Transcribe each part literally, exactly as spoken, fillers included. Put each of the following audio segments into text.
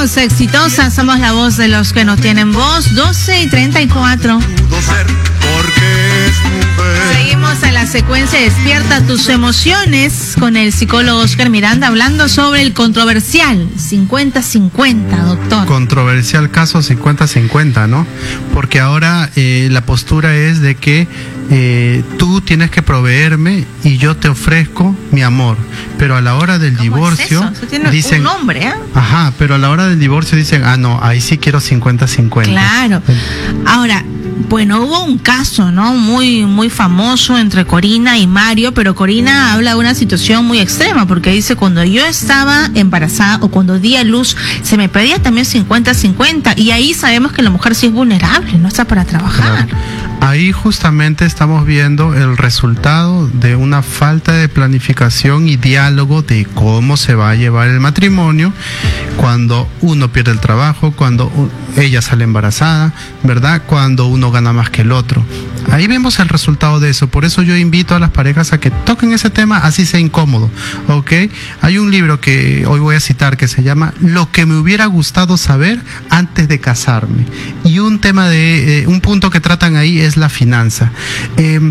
Somos exitosas, somos la voz de los que no tienen voz. doce y treinta y cuatro. Seguimos en la secuencia Despierta tus emociones con el psicólogo Oscar Miranda hablando sobre el controversial cincuenta cincuenta, doctor. Controversial caso cincuenta cincuenta, ¿no? Porque ahora eh, la postura es de que eh, tú tienes que proveerme y yo te ofrezco mi amor, pero a la hora del divorcio es eso? Eso tiene dicen un nombre, ¿eh? Ajá, pero a la hora del divorcio dicen, ah no, ahí sí quiero cincuenta cincuenta. Claro. Ahora, bueno, hubo un caso, ¿no? Muy, muy famoso entre Corina y Mario, pero Corina habla de una situación muy extrema, porque dice, cuando yo estaba embarazada o cuando di a luz, se me pedía también cincuenta cincuenta, y ahí sabemos que la mujer sí es vulnerable, no está para trabajar. Claro. Ahí justamente estamos viendo el resultado de una falta de planificación y diálogo de cómo se va a llevar el matrimonio cuando uno pierde el trabajo, cuando ella sale embarazada, ¿verdad? Cuando uno gana más que el otro. Ahí vemos el resultado de eso. Por eso yo invito a las parejas a que toquen ese tema, así sea incómodo, ¿ok? Hay un libro que hoy voy a citar que se llama Lo que me hubiera gustado saber antes de casarme. Y un tema de, eh, un punto que tratan ahí es la finanza. Eh,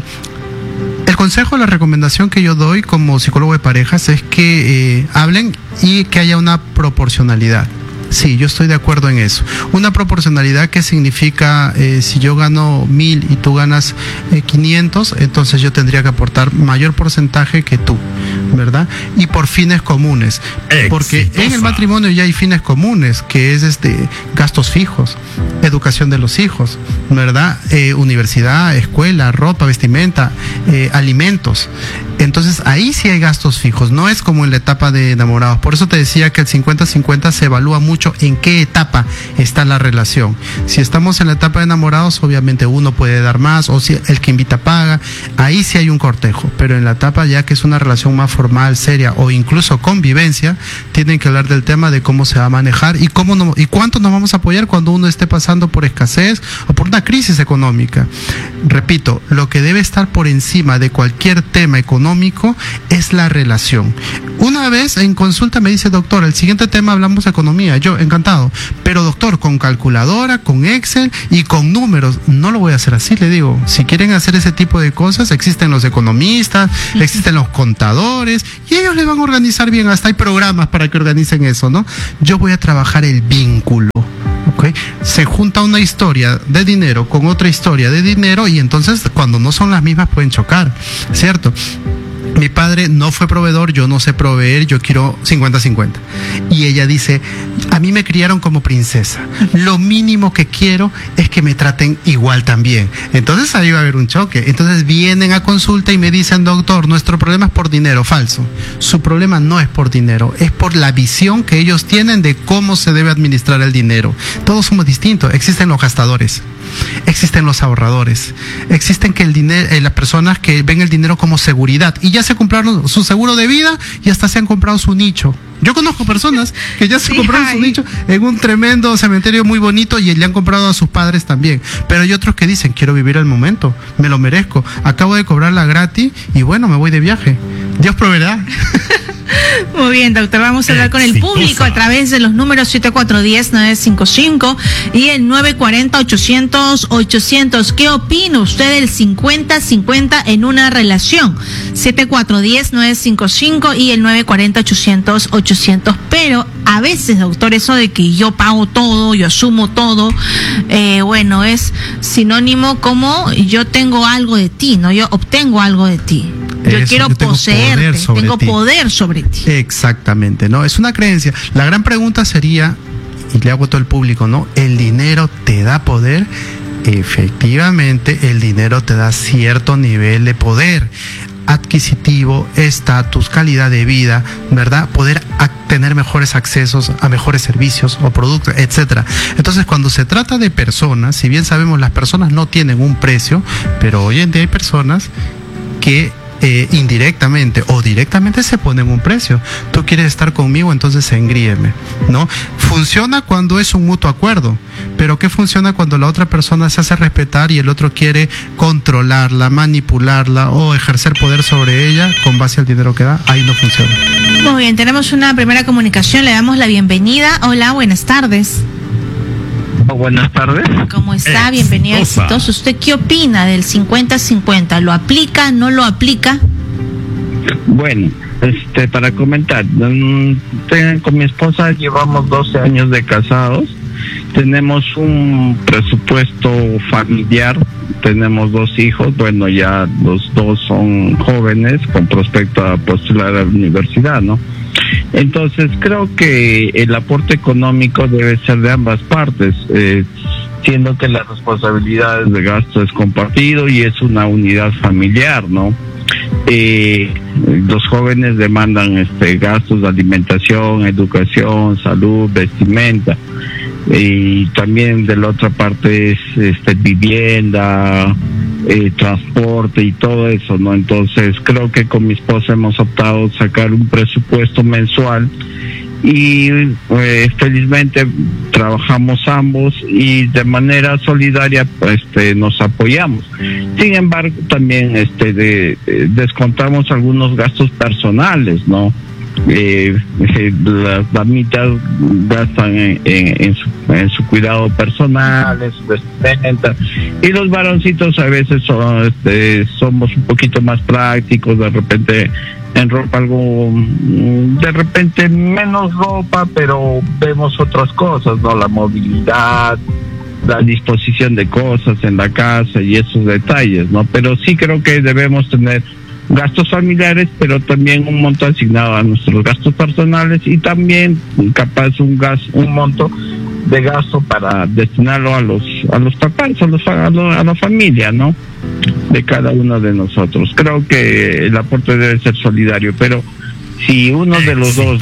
el consejo, la recomendación que yo doy como psicólogo de parejas es que eh, hablen y que haya una proporcionalidad. Sí, yo estoy de acuerdo en eso. Una proporcionalidad que significa, eh, si yo gano mil y tú ganas eh, quinientos, entonces yo tendría que aportar mayor porcentaje que tú, ¿verdad? Y por fines comunes. Exitosa. Porque en el matrimonio ya hay fines comunes, que es este gastos fijos, educación de los hijos, ¿verdad? Eh, universidad, escuela, ropa, vestimenta, eh, alimentos. Entonces ahí sí hay gastos fijos, no es como en la etapa de enamorados. Por eso te decía que el cincuenta cincuenta se evalúa mucho en qué etapa está la relación. Si estamos en la etapa de enamorados, obviamente uno puede dar más, o si el que invita paga, ahí sí hay un cortejo. Pero en la etapa ya que es una relación más formal, seria o incluso convivencia, tienen que hablar del tema de cómo se va a manejar y cómo no, y cuánto nos vamos a apoyar cuando uno esté pasando por escasez o por una crisis económica. Repito, lo que debe estar por encima de cualquier tema económico es la relación. Una vez en consulta me dice, doctor, el siguiente tema hablamos de economía. Yo, encantado, pero doctor, con calculadora, con Excel y con números. No lo voy a hacer así, le digo. Si quieren hacer ese tipo de cosas, existen los economistas, existen los contadores, y ellos les van a organizar bien. Hasta hay programas para que organicen eso, ¿no? Yo voy a trabajar el vínculo. ¿Okay? Se junta una historia de dinero con otra historia de dinero, y entonces cuando no son las mismas pueden chocar, ¿cierto? Mi padre no fue proveedor, yo no sé proveer, yo quiero cincuenta cincuenta. Y ella dice, a mí me criaron como princesa, lo mínimo que quiero es que me traten igual también. Entonces ahí va a haber un choque. Entonces vienen a consulta y me dicen, doctor, nuestro problema es por dinero. Falso. Su problema no es por dinero, es por la visión que ellos tienen de cómo se debe administrar el dinero. Todos somos distintos. Existen los gastadores, existen los ahorradores, existen que el dinero, eh, las personas que ven el dinero como seguridad y ya se compraron su seguro de vida y hasta se han comprado su nicho. Yo conozco personas que ya se sí, compraron ay. su nicho en un tremendo cementerio muy bonito y le han comprado a sus padres también. Pero hay otros que dicen, quiero vivir el momento, me lo merezco, acabo de cobrarla gratis y bueno, me voy de viaje. Dios proveerá. Muy bien, doctor, vamos a hablar con el público a través de los números siete cuatro uno cero nueve cinco cinco y el nueve cuatro cero ochocientos ochocientos. ¿Qué opina usted del cincuenta cincuenta en una relación? siete cuatro uno cero nueve cinco cinco y el nueve cuatro cero ochocientos ochocientos. Pero a veces, doctor, eso de que yo pago todo, yo asumo todo, eh, bueno, es sinónimo como yo tengo algo de ti, ¿no? Yo obtengo algo de ti. Yo Eso, quiero yo tengo poseerte, poder sobre tengo ti. poder sobre ti. Exactamente, ¿no? Es una creencia. La gran pregunta sería, y le hago a todo el público, ¿no? ¿El dinero te da poder? Efectivamente, el dinero te da cierto nivel de poder adquisitivo, estatus, calidad de vida, ¿verdad? Poder tener mejores accesos a mejores servicios o productos, etcétera. Entonces, cuando se trata de personas, si bien sabemos las personas no tienen un precio, pero hoy en día hay personas que eh, indirectamente o directamente se ponen un precio. Tú quieres estar conmigo, entonces engríeme, ¿no? Funciona cuando es un mutuo acuerdo, pero ¿qué funciona cuando la otra persona se hace respetar y el otro quiere controlarla, manipularla o ejercer poder sobre ella con base al dinero que da? Ahí no funciona. Muy bien, tenemos una primera comunicación, le damos la bienvenida. Hola, buenas tardes. Oh, buenas tardes. ¿Cómo está? Bienvenido a Exitoso. ¿Usted qué opina del cincuenta cincuenta? ¿Lo aplica, no lo aplica? Bueno, este, para comentar, um, con mi esposa llevamos doce años de casados, tenemos un presupuesto familiar, tenemos dos hijos, bueno, ya los dos son jóvenes con prospecto a postular a la universidad, ¿no? Entonces creo que el aporte económico debe ser de ambas partes, eh, siendo que las responsabilidades de gasto es compartido y es una unidad familiar, ¿no? Eh, los jóvenes demandan este gastos de alimentación, educación, salud, vestimenta, y también de la otra parte es este vivienda, eh, transporte y todo eso, ¿no? Entonces creo que con mi esposa hemos optado sacar un presupuesto mensual y eh, felizmente trabajamos ambos y de manera solidaria este nos apoyamos. Sin embargo, también este de, de descontamos algunos gastos personales, ¿no? Eh, eh, las damitas gastan en, en, en, su, en su cuidado personal, en su vestimenta, y los varoncitos a veces son, este, somos un poquito más prácticos, de repente en ropa algo, de repente menos ropa, pero vemos otras cosas, ¿no? La movilidad, la disposición de cosas en la casa y esos detalles, ¿no? Pero sí creo que debemos tener gastos familiares, pero también un monto asignado a nuestros gastos personales y también capaz un gas, un monto de gasto para destinarlo a los a los papás, a los a, lo, a la familia, ¿no? De cada uno de nosotros. Creo que el aporte debe ser solidario, pero si uno de los dos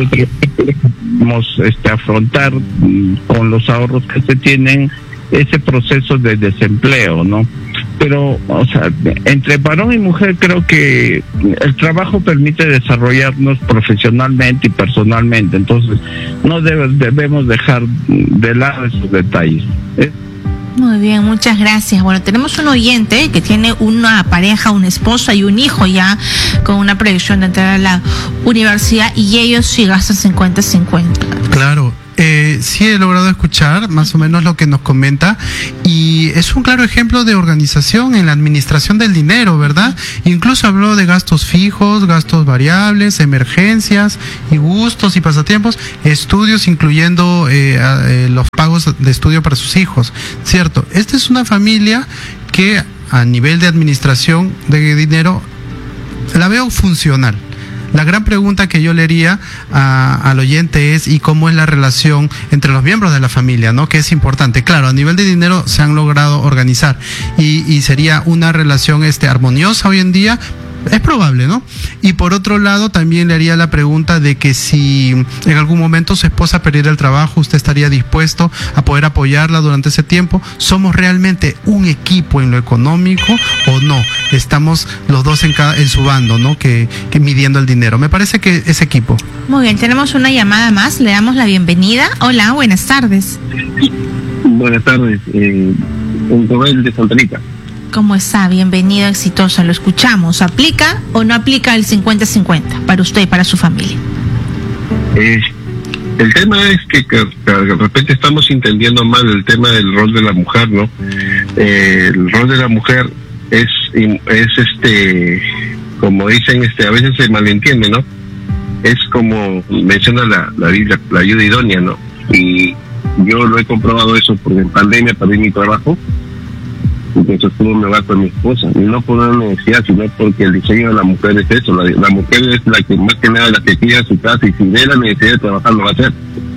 debemos este, afrontar con los ahorros que se tienen ese proceso de desempleo, ¿no? Pero, o sea, entre varón y mujer creo que el trabajo permite desarrollarnos profesionalmente y personalmente, entonces no debe, debemos dejar de lado esos detalles. ¿Eh? Muy bien, muchas gracias. Bueno, tenemos un oyente que tiene una pareja, una esposa y un hijo ya con una proyección de entrar a la universidad y ellos sí gastan cincuenta cincuenta. Claro. Eh, sí he logrado escuchar más o menos lo que nos comenta y es un claro ejemplo de organización en la administración del dinero, ¿verdad? Incluso habló de gastos fijos, gastos variables, emergencias y gustos y pasatiempos, estudios incluyendo eh, eh, los pagos de estudio para sus hijos, ¿cierto? Esta es una familia que a nivel de administración de dinero la veo funcional. La gran pregunta que yo le haría a, al oyente es ¿y cómo es la relación entre los miembros de la familia, ¿no? Que es importante. Claro, a nivel de dinero se han logrado organizar y, y sería una relación este armoniosa hoy en día. Es probable, ¿no? Y por otro lado, también le haría la pregunta de que si en algún momento su esposa perdiera el trabajo, ¿usted estaría dispuesto a poder apoyarla durante ese tiempo? ¿Somos realmente un equipo en lo económico o no? Estamos los dos en, cada, en su bando, ¿no? Que, que midiendo el dinero. Me parece que es equipo. Muy bien, tenemos una llamada más. Le damos la bienvenida. Hola, buenas tardes. Buenas tardes. Eh, un Joel de Santa Rita. ¿Cómo está? Bienvenido, Exitosa. Lo escuchamos. ¿Aplica o no aplica el cincuenta cincuenta para usted y para su familia? Eh, el tema es que, que, que de repente estamos entendiendo mal el tema del rol de la mujer, ¿no? Eh, el rol de la mujer es, es este, como dicen, este, a veces se malentiende, ¿no? Es como menciona la, la Biblia, la ayuda idónea, ¿no? Y yo lo he comprobado eso porque en pandemia perdí mi trabajo. Entonces todo me va con mi esposa, y no por una necesidad, sino porque el diseño de la mujer es eso, la, la mujer es la que más que nada la que cuida su casa, y si ve la necesidad de trabajar lo va a hacer,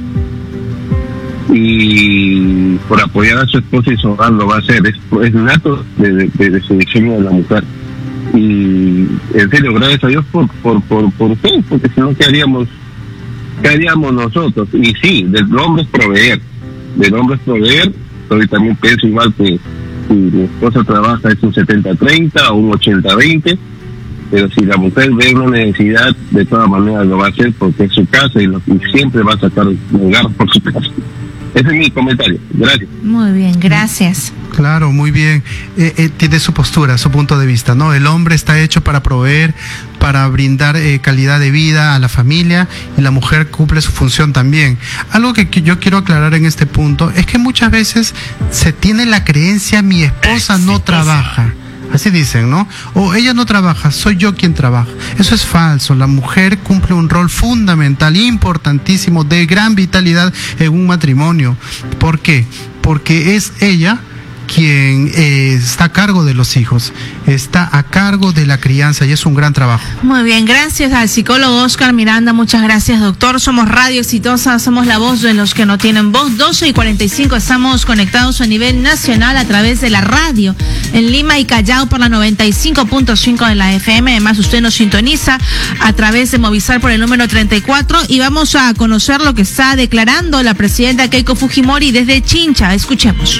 y por apoyar a su esposa y su hogar lo va a hacer, es, es nato de, de, de, de su diseño de la mujer, y en serio, gracias a Dios por por por, por usted, porque si no, ¿qué haríamos? ¿Qué haríamos nosotros? Y sí, del hombre es proveer, del hombre es proveer, pero también pienso igual que si mi esposa trabaja es un setenta treinta o un ochenta veinte, pero si la mujer ve una necesidad, de todas maneras lo va a hacer porque es su casa y, lo, y siempre va a sacar lugar por su casa. Ese es mi comentario. Gracias. Muy bien, gracias. Claro, muy bien. Eh, eh, tiene su postura, su punto de vista, ¿no? El hombre está hecho para proveer, para brindar eh, calidad de vida a la familia, y la mujer cumple su función también. Algo que, que yo quiero aclarar en este punto es que muchas veces se tiene la creencia: mi esposa no trabaja. Así dicen, ¿no? O ella no trabaja, soy yo quien trabaja. Eso es falso. La mujer cumple un rol fundamental, importantísimo, de gran vitalidad en un matrimonio. ¿Por qué? Porque es ella quien eh, está a cargo de los hijos, está a cargo de la crianza, y es un gran trabajo. Muy bien, gracias al psicólogo Oscar Miranda, muchas gracias, doctor. Somos Radio Exitosa, somos la voz de los que no tienen voz. Doce y cuarenta y cinco, estamos conectados a nivel nacional a través de la radio en Lima y Callao por la noventa y cinco punto cinco de la F M. Además, usted nos sintoniza a través de Movistar por el número treinta y cuatro, y vamos a conocer lo que está declarando la presidenta Keiko Fujimori desde Chincha. Escuchemos.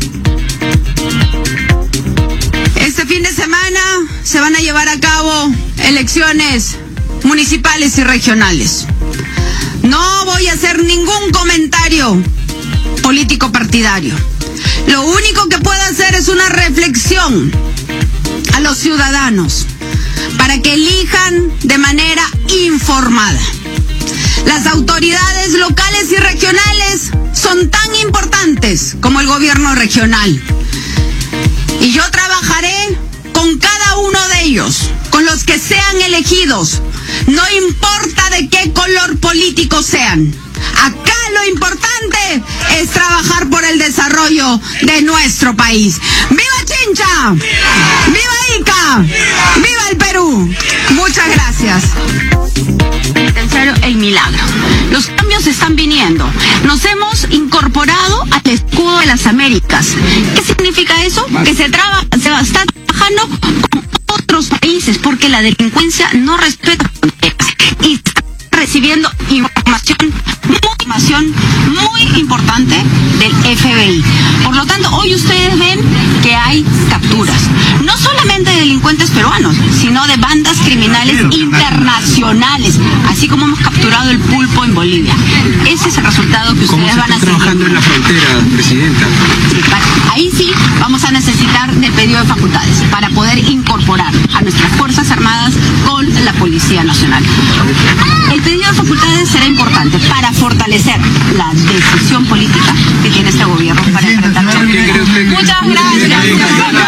Este fin de semana se van a llevar a cabo elecciones municipales y regionales. No voy a hacer ningún comentario político partidario. Lo único que puedo hacer es una reflexión a los ciudadanos para que elijan de manera informada. Las autoridades locales y regionales son tan importantes como el gobierno regional. Y yo trabajaré con cada uno de ellos, con los que sean elegidos, no importa de qué color político sean. Acá lo importante es trabajar por el desarrollo de nuestro país. ¡Viva Chincha! ¡Viva Ica! ¡Viva el Perú! Muchas gracias. Tercero, el milagro. Los cambios están viniendo. Nos hemos incorporado al escudo de las Américas. ¿Qué significa eso? Que se, traba, se está trabajando con otros países, porque la delincuencia no respeta fronteras y está recibiendo información, información muy importante del F B I. Por lo tanto, hoy ustedes ven que hay capturas, no solamente de delincuentes peruanos, sino de bandas criminales internacionales, así como hemos capturado el pulpo en Bolivia. Ese es el resultado que ustedes van a seguir. ¿Cómo se está trabajando en la frontera, Presidenta? Sí, para, ahí sí vamos a necesitar del pedido de facultades para poder incorporar a nuestras Fuerzas Armadas con la Policía Nacional. El pedido de facultades será importante para fortalecer la decisión política que tiene este gobierno para enfrentar. Muchas gracias.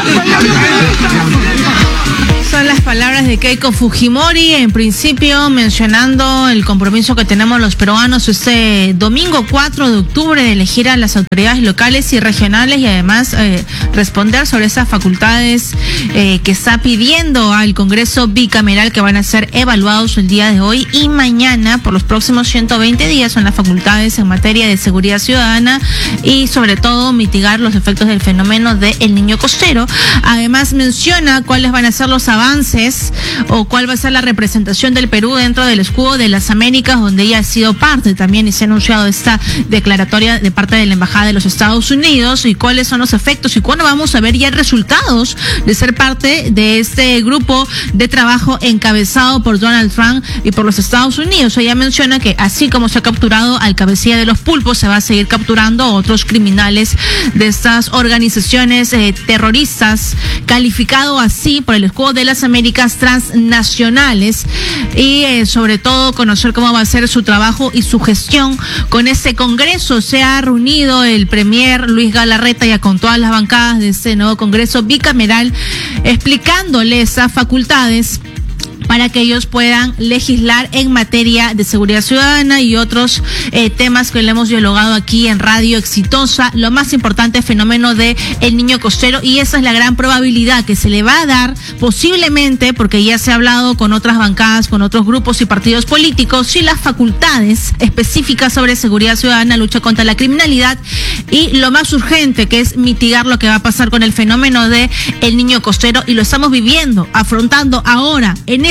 Son las palabras de Keiko Fujimori, en principio mencionando el compromiso que tenemos los peruanos este domingo cuatro de octubre de elegir a las autoridades locales y regionales, y además eh, responder sobre esas facultades eh, que está pidiendo al Congreso bicameral, que van a ser evaluados el día de hoy y mañana por los próximos ciento veinte días. Son las facultades en materia de seguridad ciudadana y sobre todo mitigar los efectos del fenómeno del Niño Costero. Además menciona cuáles van a ser los avances o cuál va a ser la representación del Perú dentro del escudo de las Américas, donde ella ha sido parte también, y se ha anunciado esta declaratoria de parte de la Embajada de los Estados Unidos, y cuáles son los efectos y cuándo vamos a ver ya resultados de ser parte de este grupo de trabajo encabezado por Donald Trump y por los Estados Unidos. Ella menciona que así como se ha capturado al cabecilla de los pulpos, se va a seguir capturando a otros criminales de estas organizaciones eh, terroristas, calificado así por el escudo de las Américas transnacionales, y eh, sobre todo conocer cómo va a ser su trabajo y su gestión con este Congreso. Se ha reunido el premier Luis Galarreta ya con todas las bancadas de este nuevo Congreso bicameral, explicándole esas facultades para que ellos puedan legislar en materia de seguridad ciudadana y otros eh, temas que le hemos dialogado aquí en Radio Exitosa. Lo más importante, el fenómeno de el Niño Costero, y esa es la gran probabilidad que se le va a dar posiblemente, porque ya se ha hablado con otras bancadas, con otros grupos y partidos políticos, si las facultades específicas sobre seguridad ciudadana, lucha contra la criminalidad, y lo más urgente, que es mitigar lo que va a pasar con el fenómeno de el Niño Costero, y lo estamos viviendo, afrontando ahora en este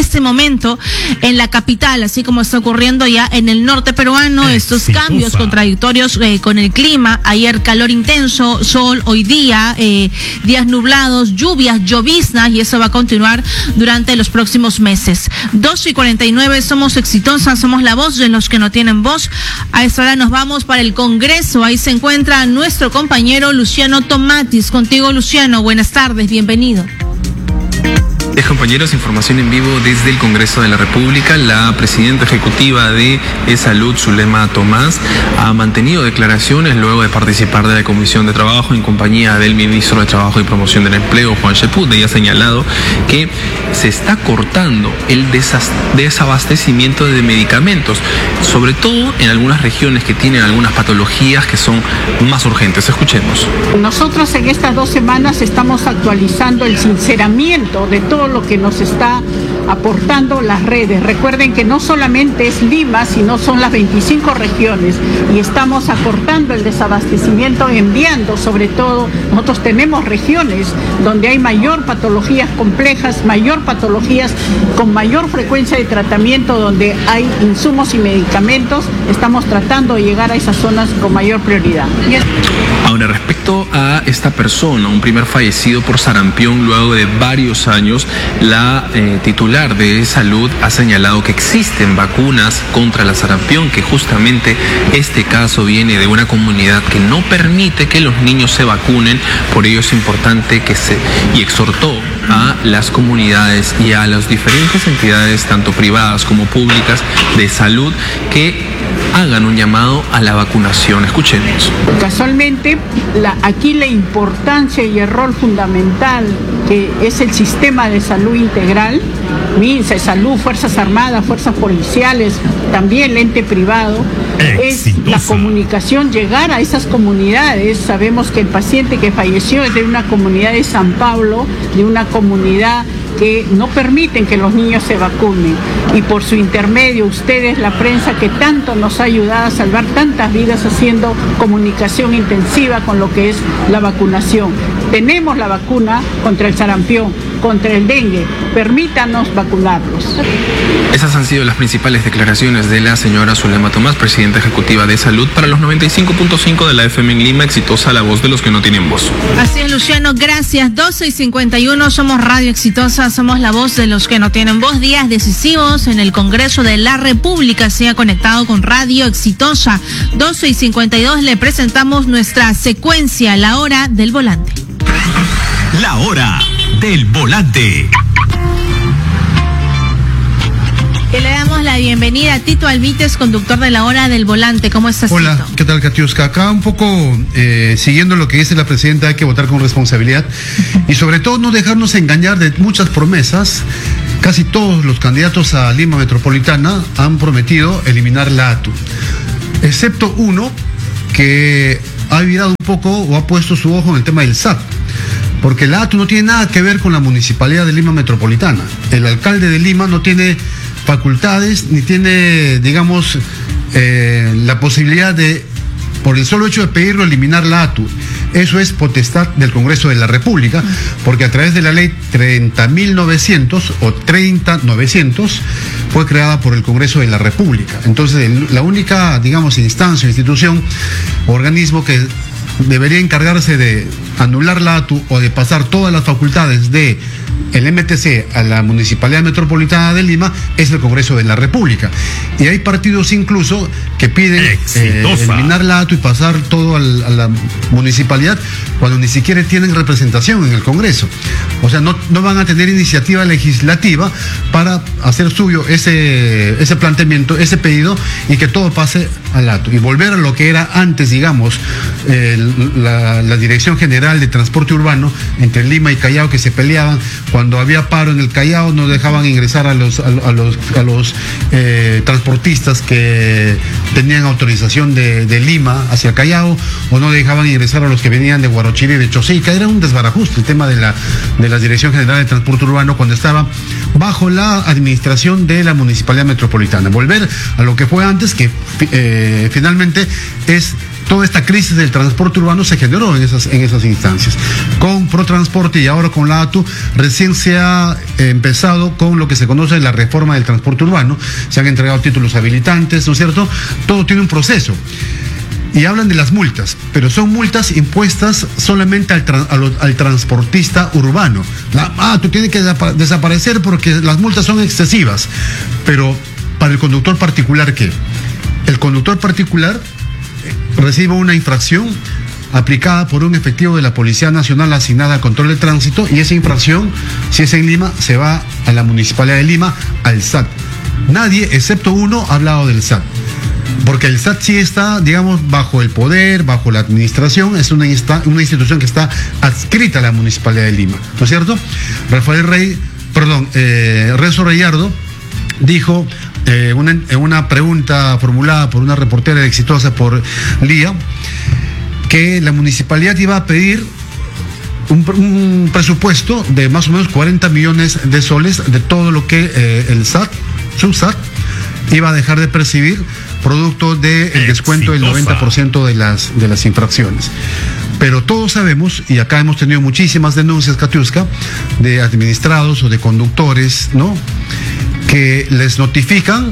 este momento en la capital, así como está ocurriendo ya en el norte peruano, estos Exitosa. cambios contradictorios eh, con el clima. Ayer calor intenso, sol, hoy día eh, días nublados, lluvias, lloviznas, y eso va a continuar durante los próximos meses. dos y cuarenta y nueve, somos exitosas, somos la voz de los que no tienen voz. A esta hora nos vamos para el Congreso. Ahí se encuentra nuestro compañero Luciano Tomatis. Contigo, Luciano, buenas tardes, bienvenido. Eh, compañeros, información en vivo desde el Congreso de la República. La presidenta ejecutiva de Salud, Zulema Tomás, ha mantenido declaraciones luego de participar de la Comisión de Trabajo en compañía del ministro de Trabajo y Promoción del Empleo, Juan Cheput. Ella ha señalado que se está cortando el desas- desabastecimiento de medicamentos, sobre todo en algunas regiones que tienen algunas patologías que son más urgentes. Escuchemos. Nosotros en estas dos semanas estamos actualizando el sinceramiento de todo lo que nos está aportando las redes. Recuerden que no solamente es Lima, sino son las veinticinco regiones, y estamos acortando el desabastecimiento, enviando, sobre todo, nosotros tenemos regiones donde hay mayor patologías complejas, mayor patologías con mayor frecuencia de tratamiento, donde hay insumos y medicamentos. Estamos tratando de llegar a esas zonas con mayor prioridad. Y es... Ahora, respecto a esta persona, un primer fallecido por sarampión luego de varios años, la eh, titular de Salud ha señalado que existen vacunas contra la sarampión, que justamente este caso viene de una comunidad que no permite que los niños se vacunen. Por ello es importante que se, y exhortó a las comunidades y a las diferentes entidades, tanto privadas como públicas, de salud, que hagan un llamado a la vacunación. Escuchemos. Casualmente, la, aquí la importancia y el rol fundamental que es el sistema de salud integral, MINSA, Salud, Fuerzas Armadas, Fuerzas Policiales, también el ente privado, Exitosa. Es la comunicación, llegar a esas comunidades. Sabemos que el paciente que falleció es de una comunidad de San Pablo, de una comunidad que no permiten que los niños se vacunen, y por su intermedio ustedes, la prensa, que tanto nos ha ayudado a salvar tantas vidas haciendo comunicación intensiva con lo que es la vacunación. Tenemos la vacuna contra el sarampión, contra el dengue, permítanos vacunarlos. Esas han sido las principales declaraciones de la señora Zulema Tomás, presidenta ejecutiva de Salud, para los noventa y cinco punto cinco de la F M en Lima. Exitosa, la voz de los que no tienen voz. Así es, Luciano, gracias. doce y cincuenta y uno, somos Radio Exitosa, somos la voz de los que no tienen voz. Días decisivos en el Congreso de la República. Sea conectado con Radio Exitosa. doce y cincuenta y dos, le presentamos nuestra secuencia, la hora del volante. La hora del volante. Y le damos la bienvenida a Tito Alvites, conductor de la hora del volante. ¿Cómo estás, Hola, Tito? ¿qué tal, Katiuska? Acá un poco eh, siguiendo lo que dice la presidenta, hay que votar con responsabilidad y sobre todo no dejarnos engañar de muchas promesas. Casi todos los candidatos a Lima Metropolitana han prometido eliminar la A T U, excepto uno que ha virado un poco o ha puesto su ojo en el tema del S A T. Porque la A T U no tiene nada que ver con la Municipalidad de Lima Metropolitana. El alcalde de Lima no tiene facultades ni tiene, digamos, eh, la posibilidad de, por el solo hecho de pedirlo, eliminar la A T U. Eso es potestad del Congreso de la República, porque a través de la ley treinta mil novecientos o treinta mil novecientos fue creada por el Congreso de la República. Entonces, el, la única, digamos, instancia, institución, organismo que debería encargarse de anular la A T U o de pasar todas las facultades de el M T C a la Municipalidad Metropolitana de Lima es el Congreso de la República. Y hay partidos incluso que piden eh, eliminar la A T U y pasar todo al, a la municipalidad cuando ni siquiera tienen representación en el Congreso. O sea, no, no van a tener iniciativa legislativa para hacer suyo ese, ese planteamiento, ese pedido, y que todo pase al A T U. Y volver a lo que era antes, digamos, eh, la, la Dirección General de Transporte Urbano entre Lima y Callao, que se peleaban. Cuando había paro en el Callao no dejaban ingresar a los, a, a los, a los eh, transportistas que tenían autorización de, de Lima hacia Callao, o no dejaban ingresar a los que venían de Guarochirí y de Chosica. Era un desbarajuste el tema de la, de la Dirección General de Transporte Urbano cuando estaba bajo la administración de la Municipalidad Metropolitana. Volver a lo que fue antes, que eh, finalmente es toda esta crisis del transporte urbano se generó en esas, en esas instancias. Con Protransporte y ahora con la A T U, recién se ha eh, empezado con lo que se conoce la reforma del transporte urbano, se han entregado títulos habilitantes, ¿no es cierto? Todo tiene un proceso. Y hablan de las multas, pero son multas impuestas solamente al, tra al, al transportista urbano. La, ah, tú tienes que desaparecer porque las multas son excesivas. Pero para el conductor particular, ¿qué? El conductor particular recibe una infracción aplicada por un efectivo de la Policía Nacional asignada a control de tránsito, y esa infracción, si es en Lima, se va a la Municipalidad de Lima, al S A T. Nadie, excepto uno, ha hablado del S A T. Porque el S A T sí está, digamos, bajo el poder, bajo la administración, es una, una institución que está adscrita a la Municipalidad de Lima, ¿no es cierto? Rafael Rey, perdón, eh, Renzo Reyardo dijo eh, una, en una pregunta formulada por una reportera exitosa por Lía, que la municipalidad iba a pedir un, un presupuesto de más o menos cuarenta millones de soles de todo lo que eh, el S A T, su S A T, iba a dejar de percibir producto del de descuento del noventa por ciento de las, de las infracciones. Pero todos sabemos, y acá hemos tenido muchísimas denuncias, Katiuska, de administrados o de conductores, ¿no?, que les notifican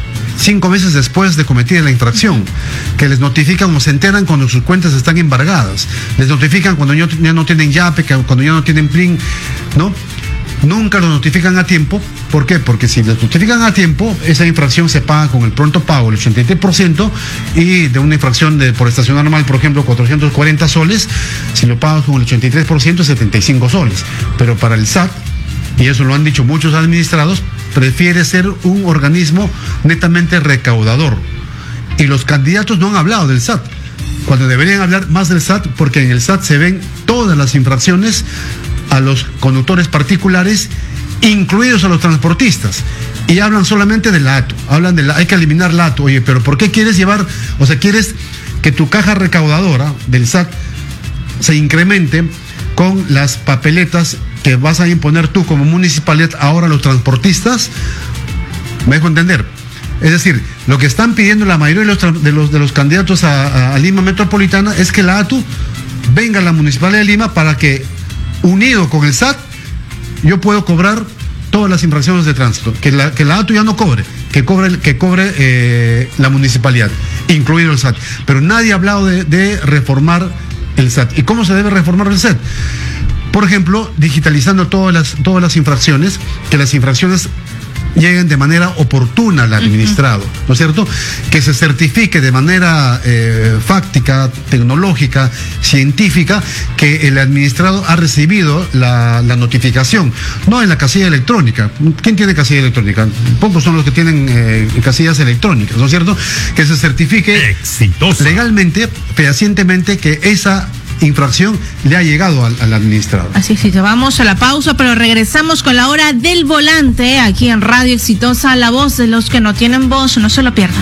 cinco meses después de cometida la infracción, que les notifican o se enteran cuando sus cuentas están embargadas, les notifican cuando ya no tienen yape, cuando ya no tienen plin, ¿no? Nunca lo notifican a tiempo. ¿Por qué? Porque si les notifican a tiempo, esa infracción se paga con el pronto pago, el ochenta y tres por ciento, y de una infracción de por estación normal, por ejemplo, cuatrocientos cuarenta soles, si lo pagas con el ochenta y tres por ciento, setenta y cinco soles. Pero para el S A T, y eso lo han dicho muchos administrados, prefiere ser un organismo netamente recaudador. Y los candidatos no han hablado del S A T, cuando deberían hablar más del S A T, porque en el S A T se ven todas las infracciones a los conductores particulares, incluidos a los transportistas, y hablan solamente de la A T U, hablan de la, hay que eliminar la A T U. Oye, pero ¿por qué quieres llevar, o sea, quieres que tu caja recaudadora del S A T se incremente con las papeletas que vas a imponer tú como municipalidad ahora a los transportistas? ¿Me dejo entender? Es decir, lo que están pidiendo la mayoría de los, de los, de los candidatos a, a, a Lima Metropolitana es que la A T U venga a la Municipalidad de Lima para que, unido con el S A T, yo puedo cobrar todas las infracciones de tránsito, que la, que la A T U ya no cobre, que cobre, que cobre eh, la municipalidad, incluido el S A T. Pero nadie ha hablado de, de reformar el S A T. ¿Y cómo se debe reformar el S A T? Por ejemplo, digitalizando todas las, todas las infracciones, que las infracciones lleguen de manera oportuna al administrado, uh-huh. ¿no es cierto? Que se certifique de manera eh, fáctica, tecnológica, científica, que el administrado ha recibido la, la notificación, no en la casilla electrónica. ¿Quién tiene casilla electrónica? Pocos son los que tienen eh, casillas electrónicas, ¿no es cierto? Que se certifique Exitosa. legalmente, fehacientemente, que esa infracción le ha llegado al, al administrado. Así es, vamos a la pausa, pero regresamos con la hora del volante aquí en Radio Exitosa, la voz de los que no tienen voz, no se lo pierdan.